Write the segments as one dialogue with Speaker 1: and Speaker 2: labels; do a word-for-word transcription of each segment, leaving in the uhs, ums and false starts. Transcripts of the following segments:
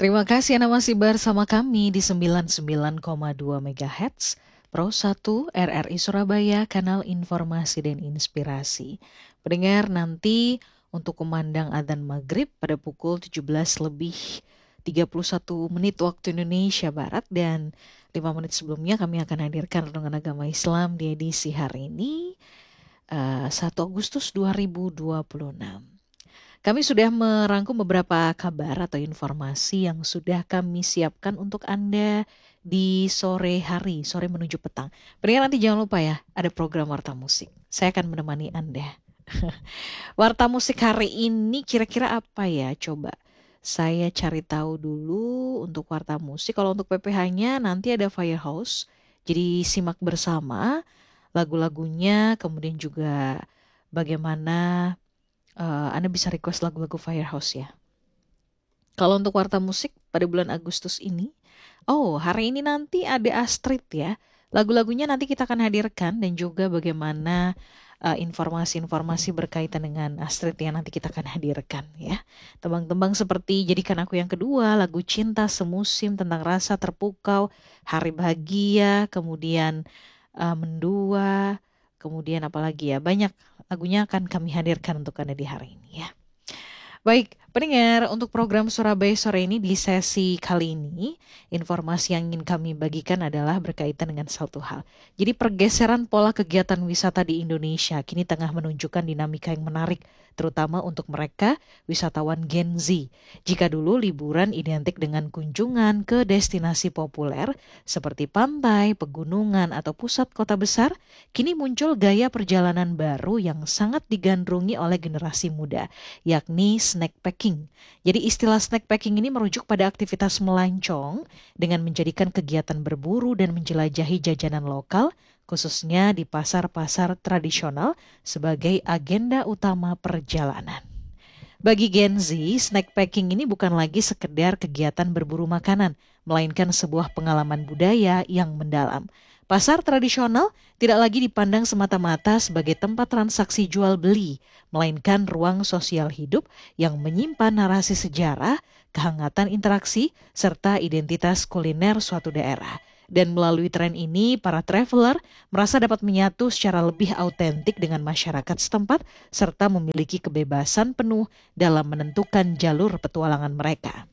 Speaker 1: Terima kasih Anda masih bersama kami di sembilan puluh sembilan koma dua megahertz Pro satu R R I Surabaya, kanal informasi dan inspirasi. Pendengar, nanti untuk kumandang adzan maghrib pada pukul tujuh belas lebih tiga puluh satu menit waktu Indonesia Barat, dan lima menit sebelumnya kami akan hadirkan renungan agama Islam di edisi hari ini, uh, satu Agustus dua ribu dua puluh enam. Kami sudah merangkum beberapa kabar atau informasi yang sudah kami siapkan untuk Anda di sore hari, sore menuju petang. Pendengar, nanti jangan lupa ya, ada program Warta Musik. Saya akan menemani Anda. Warta Musik hari ini kira-kira apa ya? Coba saya cari tahu dulu untuk Warta Musik. Kalau untuk P P H-nya nanti ada Firehouse. Jadi simak bersama lagu-lagunya, kemudian juga bagaimana Uh, Anda bisa request lagu-lagu Firehouse ya. Kalau untuk Warta Musik pada bulan Agustus ini, oh hari ini nanti ada Astrid ya. Lagu-lagunya nanti kita akan hadirkan, dan juga bagaimana uh, informasi-informasi berkaitan dengan Astrid yang nanti kita akan hadirkan ya. Tembang-tembang seperti Jadikan Aku Yang Kedua, lagu Cinta Semusim, Tentang Rasa Terpukau, Hari Bahagia, kemudian uh, Mendua, kemudian apalagi ya, banyak lagunya akan kami hadirkan untuk Anda di hari ini ya. Baik, pendengar, untuk program Surabaya Sore ini di sesi kali ini, informasi yang ingin kami bagikan adalah berkaitan dengan satu hal. Jadi pergeseran pola kegiatan wisata di Indonesia kini tengah menunjukkan dinamika yang menarik, terutama untuk mereka wisatawan Gen Z. Jika dulu liburan identik dengan kunjungan ke destinasi populer seperti pantai, pegunungan, atau pusat kota besar, kini muncul gaya perjalanan baru yang sangat digandrungi oleh generasi muda, yakni snack packing. Jadi istilah snack packing ini merujuk pada aktivitas melancong dengan menjadikan kegiatan berburu dan menjelajahi jajanan lokal, khususnya di pasar-pasar tradisional, sebagai agenda utama perjalanan. Bagi Gen Z, snack packing ini bukan lagi sekedar kegiatan berburu makanan, melainkan sebuah pengalaman budaya yang mendalam. Pasar tradisional tidak lagi dipandang semata-mata sebagai tempat transaksi jual beli, melainkan ruang sosial hidup yang menyimpan narasi sejarah, kehangatan interaksi, serta identitas kuliner suatu daerah. Dan melalui tren ini, para traveler merasa dapat menyatu secara lebih autentik dengan masyarakat setempat, serta memiliki kebebasan penuh dalam menentukan jalur petualangan mereka.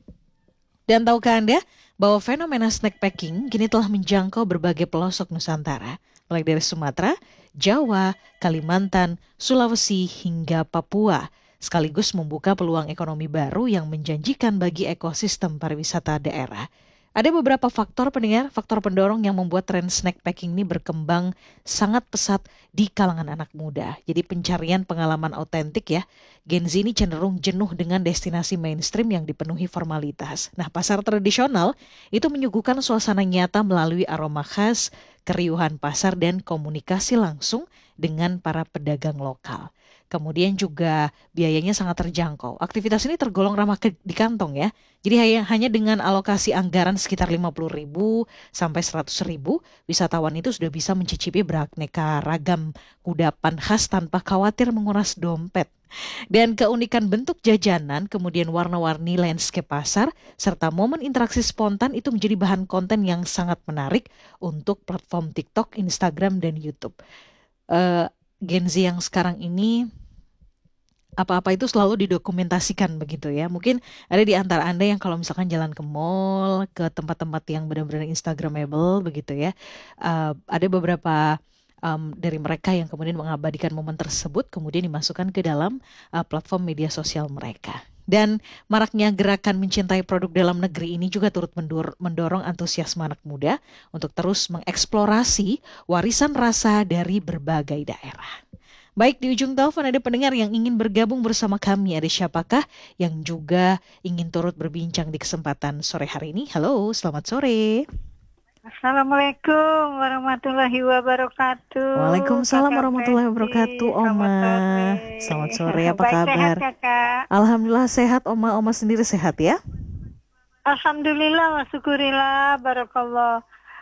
Speaker 1: Dan tahukah Anda bahwa fenomena snack packing kini telah menjangkau berbagai pelosok Nusantara, mulai dari Sumatera, Jawa, Kalimantan, Sulawesi, hingga Papua, sekaligus membuka peluang ekonomi baru yang menjanjikan bagi ekosistem pariwisata daerah. Ada beberapa faktor pendengar, faktor pendorong yang membuat tren snack packing ini berkembang sangat pesat di kalangan anak muda. Jadi pencarian pengalaman autentik ya. Gen Z ini cenderung jenuh dengan destinasi mainstream yang dipenuhi formalitas. Nah, pasar tradisional itu menyuguhkan suasana nyata melalui aroma khas, keriuhan pasar, dan komunikasi langsung dengan para pedagang lokal. Kemudian juga biayanya sangat terjangkau. Aktivitas ini tergolong ramah ke, di kantong ya. Jadi hanya, hanya dengan alokasi anggaran sekitar lima puluh ribu sampai seratus ribu, wisatawan itu sudah bisa mencicipi beraneka ragam kudapan khas tanpa khawatir menguras dompet. Dan keunikan bentuk jajanan, kemudian warna-warni landscape pasar, serta momen interaksi spontan itu menjadi bahan konten yang sangat menarik untuk platform TikTok, Instagram, dan YouTube. Uh, Gen Z yang sekarang ini apa-apa itu selalu didokumentasikan begitu ya. Mungkin ada di antara Anda yang kalau misalkan jalan ke mall, ke tempat-tempat yang benar-benar Instagramable begitu ya. Uh, ada beberapa um, dari mereka yang kemudian mengabadikan momen tersebut, kemudian dimasukkan ke dalam uh, platform media sosial mereka. Dan maraknya gerakan mencintai produk dalam negeri ini juga turut mendor- mendorong antusiasme anak muda untuk terus mengeksplorasi warisan rasa dari berbagai daerah. Baik, di ujung telepon ada pendengar yang ingin bergabung bersama kami. Ada siapakah yang juga ingin turut berbincang di kesempatan sore hari ini? Halo, selamat sore.
Speaker 2: Assalamualaikum warahmatullahi wabarakatuh.
Speaker 1: Waalaikumsalam warahmatullahi wabarakatuh, Oma.
Speaker 2: Selamat sore.
Speaker 1: Selamat sore, apa
Speaker 2: Baik,
Speaker 1: kabar?
Speaker 2: Sehat ya, Kak?
Speaker 1: Alhamdulillah sehat, Oma. Oma sendiri sehat ya?
Speaker 2: Alhamdulillah, wa syukurillah, barakallah.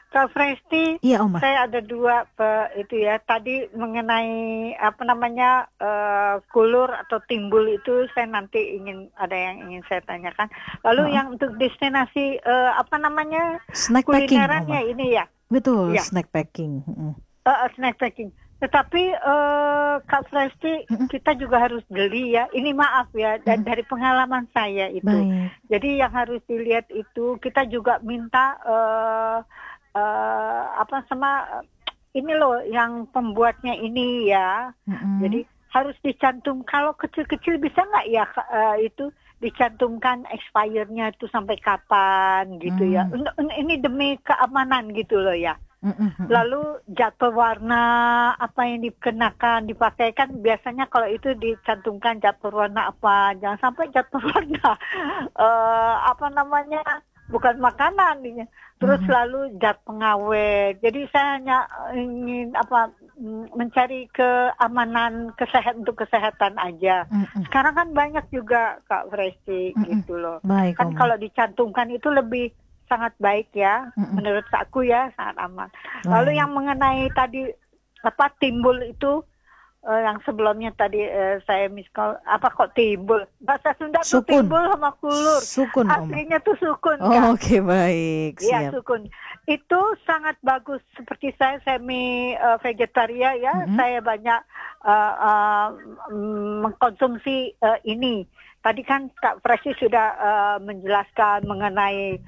Speaker 2: Kak Presti,
Speaker 1: Iya, Oma.
Speaker 2: saya ada dua pe, itu ya. Tadi mengenai apa namanya uh, kulur atau timbul itu saya nanti ingin ada yang ingin saya tanyakan. Lalu
Speaker 1: Uh-uh.
Speaker 2: yang untuk destinasi uh, apa namanya
Speaker 1: Snack packing,
Speaker 2: kulinerannya
Speaker 1: Oma.
Speaker 2: ini ya.
Speaker 1: Betul,
Speaker 2: Ya.
Speaker 1: snack packing. Uh-uh.
Speaker 2: Uh, snack packing. Tetapi uh, Kak Presti,
Speaker 1: Uh-uh.
Speaker 2: kita juga harus beli ya. Ini maaf ya, dan
Speaker 1: Uh-uh.
Speaker 2: dari pengalaman saya itu.
Speaker 1: Baik.
Speaker 2: Jadi yang harus dilihat itu kita juga minta uh, uh, apa sama ini loh yang pembuatnya ini ya.
Speaker 1: Uh-uh.
Speaker 2: Jadi harus dicantum kalau kecil-kecil bisa nggak ya uh, itu dicantumkan expirednya itu sampai kapan gitu ya.
Speaker 1: Hmm.
Speaker 2: Ini demi keamanan gitu loh ya.
Speaker 1: Mm-mm.
Speaker 2: Lalu jatuh warna apa yang dikenakan dipakai kan biasanya kalau itu dicantumkan jatuh warna apa, jangan sampai jatuh warna uh, apa namanya bukan makanan ini. Terus
Speaker 1: Mm-hmm.
Speaker 2: lalu zat pengawet. Jadi saya hanya ingin apa mencari keamanan kesehatan untuk kesehatan aja.
Speaker 1: Mm-mm.
Speaker 2: Sekarang kan banyak juga Kak Presti
Speaker 1: Mm-mm.
Speaker 2: gitu loh.
Speaker 1: Baik,
Speaker 2: Kan
Speaker 1: Oma.
Speaker 2: kalau dicantumkan itu lebih sangat baik ya,
Speaker 1: Mm-mm.
Speaker 2: menurut aku ya sangat aman.
Speaker 1: Baik.
Speaker 2: Lalu yang mengenai tadi apa timbul itu uh, yang sebelumnya tadi uh, saya miss call, apa kok timbul? Bahasa Sunda tuh
Speaker 1: Sukun.
Speaker 2: timbul sama kulur.
Speaker 1: Sukun, Oma.
Speaker 2: Aslinya tuh sukun
Speaker 1: Oh,
Speaker 2: kan.
Speaker 1: oke, baik.
Speaker 2: Iya,
Speaker 1: Siap.
Speaker 2: sukun. Itu sangat bagus. Seperti saya semi uh, vegetarian ya,
Speaker 1: Mm-mm.
Speaker 2: saya banyak uh, uh, mengkonsumsi uh, ini. Tadi kan Kak Presti sudah uh, menjelaskan mengenai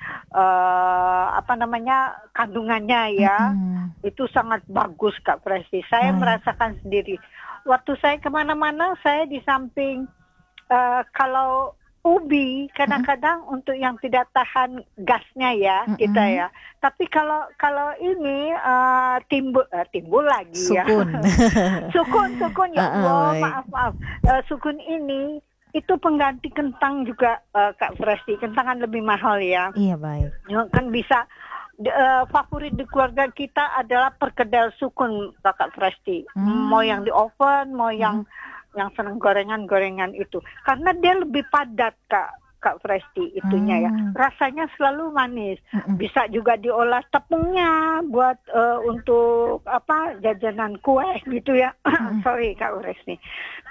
Speaker 2: uh, apa namanya kandungannya ya.
Speaker 1: Mm-mm.
Speaker 2: Itu sangat bagus Kak Presti. Saya
Speaker 1: Baik.
Speaker 2: merasakan sendiri. Waktu saya kemana-mana, saya di samping uh, kalau ubi kadang-kadang mm-hmm. untuk yang tidak tahan gasnya ya mm-hmm. kita ya. Tapi kalau kalau ini uh, timbul uh, timbul lagi
Speaker 1: Sukun.
Speaker 2: ya. Sukun sukun ya
Speaker 1: Uh-uh,
Speaker 2: Allah
Speaker 1: baik.
Speaker 2: maaf maaf. Uh, sukun ini itu pengganti kentang juga uh, Kak Presti. Kentang kan lebih mahal ya.
Speaker 1: Iya, baik.
Speaker 2: Ya, kan bisa uh, favorit di keluarga kita adalah perkedel sukun Kak Presti.
Speaker 1: Hmm.
Speaker 2: Mau yang di oven, mau yang
Speaker 1: Hmm.
Speaker 2: yang senang gorengan-gorengan itu. Karena dia lebih padat Kak Kak Presti itunya ya.
Speaker 1: Hmm.
Speaker 2: Rasanya selalu manis.
Speaker 1: Mm-mm.
Speaker 2: Bisa juga diolah tepungnya buat uh, untuk apa jajanan kue gitu ya.
Speaker 1: Mm-mm.
Speaker 2: Sorry Kak Presti.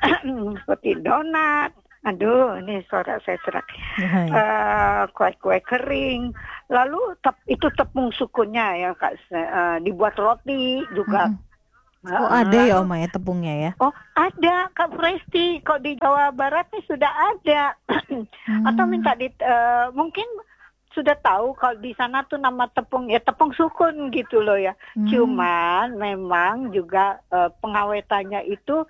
Speaker 2: Seperti donat. Aduh, ini suara saya serak.
Speaker 1: Baik.
Speaker 2: Uh, kue-kue kering. Lalu tep, itu tepung sukunya ya Kak. Uh, dibuat roti juga.
Speaker 1: Mm-mm. Oh, ada ya Oma ya tepungnya ya?
Speaker 2: Oh, ada Kak Presti. Kok di Jawa Barat nih sudah ada.
Speaker 1: Hmm.
Speaker 2: Atau minta di uh, mungkin sudah tahu kalau di sana tuh nama tepung ya tepung sukun gitu loh ya.
Speaker 1: Hmm.
Speaker 2: Cuman memang juga uh, pengawetannya itu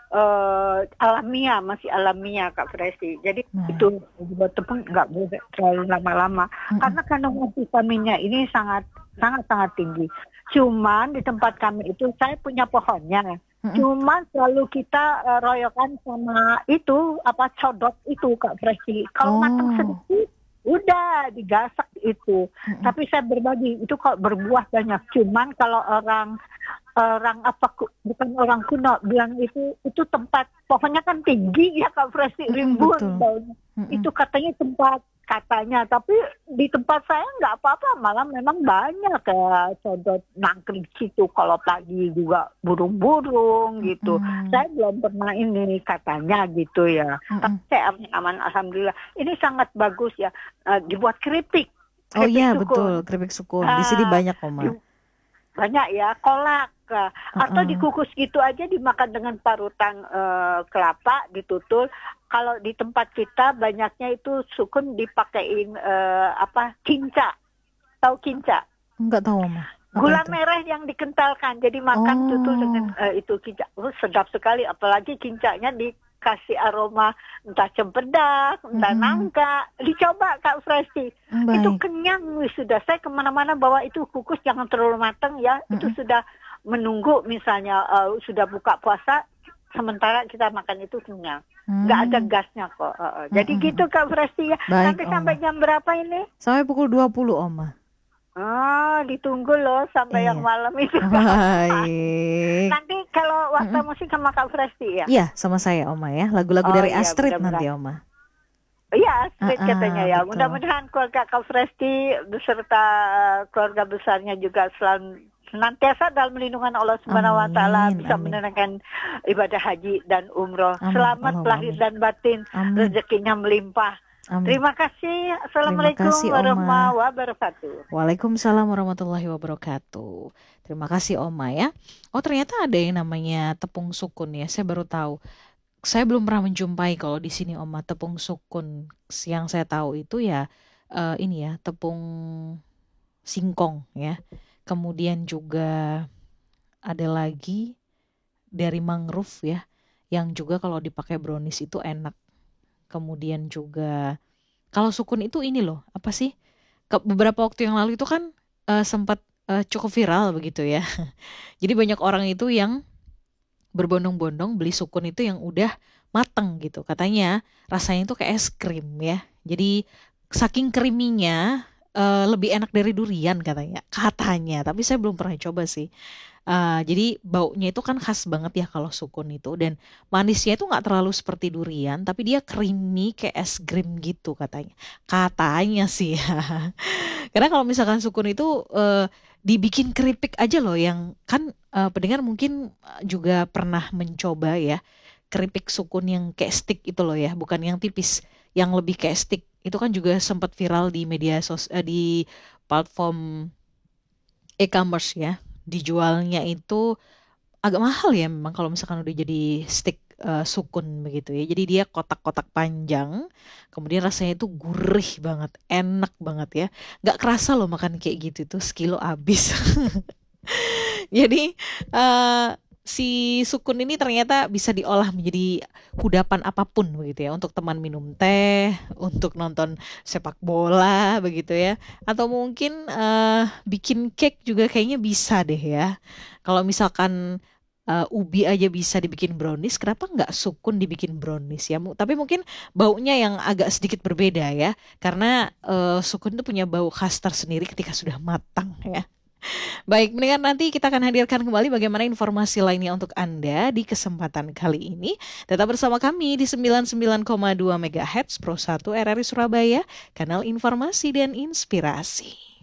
Speaker 2: uh, alamiah, masih alamiah Kak Presti. Jadi
Speaker 1: Nah.
Speaker 2: itu buat tepung nggak boleh terlalu lama-lama.
Speaker 1: Mm-mm.
Speaker 2: Karena kandungan vitaminnya ini sangat sangat sangat tinggi. Cuman di tempat kami itu saya punya pohonnya.
Speaker 1: Mm-mm.
Speaker 2: Cuman selalu kita uh, royokan sama itu apa codot itu Kak Presti. Kalau
Speaker 1: Oh.
Speaker 2: matang sedikit udah digasak itu.
Speaker 1: Mm-mm.
Speaker 2: Tapi saya berbagi itu kalau berbuah banyak. Cuman kalau orang orang apa bukan orang kuno bilang itu itu tempat pohonnya kan tinggi ya Kak Presti,
Speaker 1: Mm-mm,
Speaker 2: rimbun
Speaker 1: betul.
Speaker 2: daunnya.
Speaker 1: Mm-mm.
Speaker 2: Itu katanya tempat katanya, tapi di tempat saya nggak apa-apa, malah memang banyak kayak codot nangkring situ kalau pagi juga burung-burung gitu.
Speaker 1: Mm-mm.
Speaker 2: Saya belum pernah ini katanya gitu ya.
Speaker 1: Mm-mm.
Speaker 2: Tapi saya aman alhamdulillah. Ini sangat bagus ya. Uh, dibuat keripik.
Speaker 1: Oh
Speaker 2: Keripik
Speaker 1: iya
Speaker 2: sukun.
Speaker 1: betul, keripik sukun. Di sini
Speaker 2: Ah,
Speaker 1: banyak Oma.
Speaker 2: di- banyak ya, kolak. Uh, atau
Speaker 1: Uh-uh.
Speaker 2: dikukus gitu aja dimakan dengan parutan uh, kelapa ditutul. Kalau di tempat kita banyaknya itu sukun dipakein uh, apa kinca. Tahu kinca?
Speaker 1: Enggak tahu Oma. Apa
Speaker 2: Gula
Speaker 1: itu?
Speaker 2: merah yang dikentalkan. Jadi makan
Speaker 1: Oh.
Speaker 2: tutul dengan uh, itu kinca. Oh, sedap sekali apalagi kincanya dikasih aroma entah cempedak, entah
Speaker 1: Mm-mm.
Speaker 2: nangka. Dicoba Kak Presti.
Speaker 1: Baik.
Speaker 2: Itu kenyang wis sudah. Saya kemana-mana bawa itu kukus jangan terlalu matang ya. Itu
Speaker 1: Mm-mm.
Speaker 2: sudah menunggu misalnya uh, sudah buka puasa sementara kita makan itu kenyang.
Speaker 1: Hmm.
Speaker 2: Nggak ada gasnya kok. Uh, uh. Jadi
Speaker 1: Mm-mm.
Speaker 2: gitu Kak Presti ya.
Speaker 1: Baik,
Speaker 2: Nanti
Speaker 1: Oma.
Speaker 2: sampai jam berapa ini?
Speaker 1: Sampai pukul dua puluh Oma.
Speaker 2: Oh, ditunggu loh sampai
Speaker 1: Iya.
Speaker 2: yang malam itu.
Speaker 1: Baik.
Speaker 2: Nanti kalau waktu
Speaker 1: Mm-mm.
Speaker 2: musik sama Kak Presti ya.
Speaker 1: Iya, sama saya Oma ya. Lagu-lagu
Speaker 2: Oh
Speaker 1: dari
Speaker 2: iya,
Speaker 1: Astrid
Speaker 2: mudah-mudahan.
Speaker 1: nanti Oma.
Speaker 2: Iya, street
Speaker 1: Ah,
Speaker 2: katanya
Speaker 1: ah,
Speaker 2: ya.
Speaker 1: betul.
Speaker 2: Mudah-mudahan keluarga Kak Fresti beserta eh, keluarga besarnya juga selalu senantiasa dalam lindungan Allah Subhanahu wa taala
Speaker 1: Amin,
Speaker 2: bisa
Speaker 1: amin.
Speaker 2: menunaikan ibadah haji dan umroh.
Speaker 1: Amin,
Speaker 2: Selamat
Speaker 1: Allahumma
Speaker 2: lahir
Speaker 1: amin.
Speaker 2: dan batin,
Speaker 1: Amin,
Speaker 2: rezekinya melimpah.
Speaker 1: amin.
Speaker 2: Terima kasih.
Speaker 1: Terima
Speaker 2: Assalamualaikum
Speaker 1: kasih,
Speaker 2: warahmatullahi
Speaker 1: Oma.
Speaker 2: wabarakatuh.
Speaker 1: Waalaikumsalam warahmatullahi wabarakatuh. Terima kasih, Oma ya. Oh, ternyata ada yang namanya tepung sukun ya. Saya baru tahu. Saya belum pernah menjumpai kalau di sini, Oma, tepung sukun. Yang saya tahu itu ya eh, ini ya, tepung singkong ya. Kemudian juga ada lagi dari mangrove ya, yang juga kalau dipakai brownies itu enak. Kemudian juga kalau sukun itu ini loh, apa sih? Ke- beberapa waktu yang lalu itu kan eh, sempat eh, cukup viral begitu ya. Jadi banyak orang itu yang berbondong-bondong beli sukun itu yang udah mateng gitu. Katanya rasanya itu kayak es krim ya. Jadi saking creaminya eh, lebih enak dari durian katanya. Katanya, tapi saya belum pernah coba sih. Eh, jadi baunya itu kan khas banget ya kalau sukun itu, dan manisnya itu nggak terlalu seperti durian, tapi dia creamy kayak es krim gitu katanya. Katanya sih ya. Karena kalau misalkan sukun itu eh, dibikin keripik aja loh, yang kan eh, pendengar mungkin eh, juga pernah mencoba ya keripik sukun yang kayak stick itu loh ya, bukan yang tipis, yang lebih kayak stick. Itu kan juga sempat viral di media sos eh, di platform e-commerce ya. Dijualnya itu agak mahal ya memang kalau misalkan udah jadi stick eh, sukun begitu ya. Jadi dia kotak-kotak panjang, kemudian rasanya itu gurih banget, enak banget ya. Nggak kerasa loh makan kayak gitu tuh sekilo habis. Jadi eh, si sukun ini ternyata bisa diolah menjadi kudapan apapun begitu ya, untuk teman minum teh, untuk nonton sepak bola begitu ya, atau mungkin eh, bikin cake juga kayaknya bisa deh ya. Kalau misalkan eh, ubi aja bisa dibikin brownies, kenapa nggak sukun dibikin brownies ya? Mu- Tapi mungkin baunya yang agak sedikit berbeda ya, karena eh, sukun itu punya bau khas tersendiri ketika sudah matang ya. Baik, mendengar, nanti kita akan hadirkan kembali bagaimana informasi lainnya untuk Anda di kesempatan kali ini. Tetap bersama kami di sembilan puluh sembilan koma dua MHz Pro satu R R I Surabaya, kanal informasi dan inspirasi.